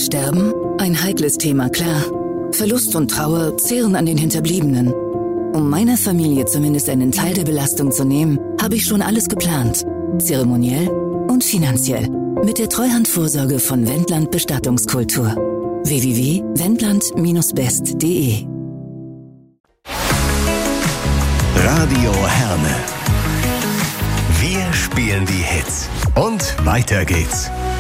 Sterben? Ein heikles Thema, klar. Verlust und Trauer zehren an den Hinterbliebenen. Um meiner Familie zumindest einen Teil der Belastung zu nehmen, habe ich schon alles geplant. Zeremoniell und finanziell. Mit der Treuhandvorsorge von Wendland Bestattungskultur. www.wendland-best.de Radio Herne. Wir spielen die Hits. Und weiter geht's.